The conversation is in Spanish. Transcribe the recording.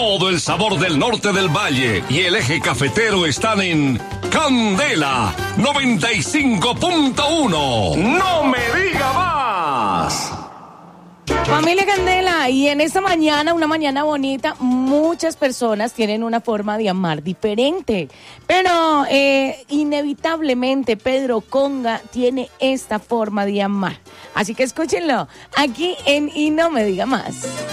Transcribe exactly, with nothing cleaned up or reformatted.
Todo el sabor del norte del valle y el eje cafetero están en Candela noventa y cinco punto uno. ¡No me diga más! Familia Candela, y en esta mañana, una mañana bonita, muchas personas tienen una forma de amar diferente, pero eh, inevitablemente Pedro Conga tiene esta forma de amar. Así que escúchenlo aquí en Y No Me Diga Más.